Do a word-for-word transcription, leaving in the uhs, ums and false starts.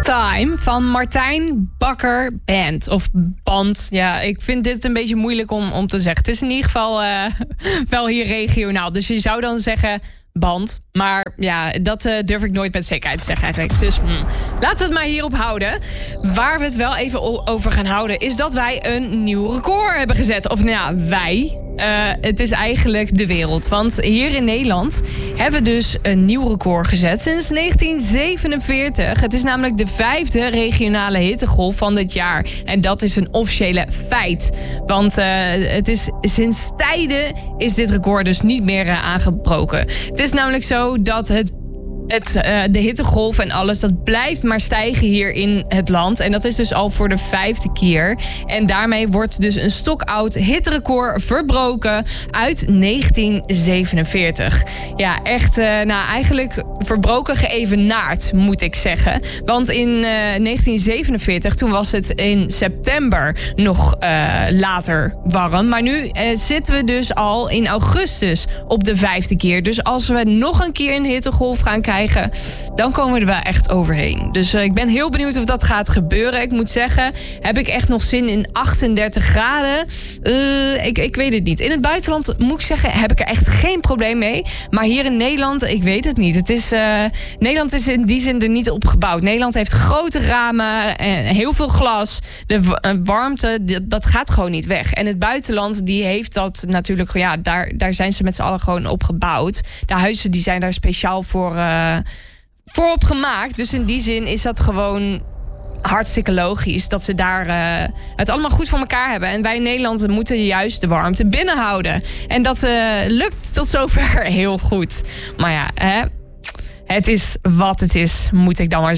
Time van Martijn Bakker Band. Of band. Ja, ik vind dit een beetje moeilijk om, om te zeggen. Het is in ieder geval uh, wel hier regionaal. Dus je zou dan zeggen band. Maar ja, dat uh, durf ik nooit met zekerheid te zeggen eigenlijk. Dus hmm. laten we het maar hierop houden. Waar we het wel even over gaan houden is dat wij een nieuw record hebben gezet. Of nou ja, wij. Uh, het is eigenlijk de wereld. Want hier in Nederland hebben we dus een nieuw record gezet sinds negentien zevenenveertig. Het is namelijk de vijfde regionale hittegolf van dit jaar. En dat is een officiële feit. Want uh, het is sinds tijden is dit record dus niet meer uh, aangebroken. Het is namelijk zo dat het Het, uh, de hittegolf en alles, dat blijft maar stijgen hier in het land. En dat is dus al voor de vijfde keer. En daarmee wordt dus een stokoud hitrecord verbroken uit negentien zevenenveertig. Ja, echt, uh, nou eigenlijk verbroken geëvenaard, moet ik zeggen. Want in uh, negentien zevenenveertig, toen was het in september nog uh, later warm. Maar nu uh, zitten we dus al in augustus op de vijfde keer. Dus als we nog een keer een hittegolf gaan krijgen, dan komen we er wel echt overheen. Dus uh, ik ben heel benieuwd of dat gaat gebeuren. Ik moet zeggen, heb ik echt nog zin in achtendertig graden? Uh, ik, ik weet het niet. In het buitenland, moet ik zeggen, heb ik er echt geen probleem mee. Maar hier in Nederland, ik weet het niet. Het is, uh, Nederland is in die zin er niet op gebouwd. Nederland heeft grote ramen en heel veel glas. De uh, warmte, die, dat gaat gewoon niet weg. En het buitenland, die heeft dat natuurlijk, ja, daar, daar zijn ze met z'n allen gewoon op gebouwd. De huizen, die zijn daar speciaal voor Uh, voor op gemaakt. Dus in die zin is dat gewoon hartstikke logisch dat ze daar uh, het allemaal goed voor elkaar hebben. En wij in Nederland moeten juist de warmte binnenhouden. En dat uh, lukt tot zover heel goed. Maar ja, hè, het is wat het is, moet ik dan maar zeggen.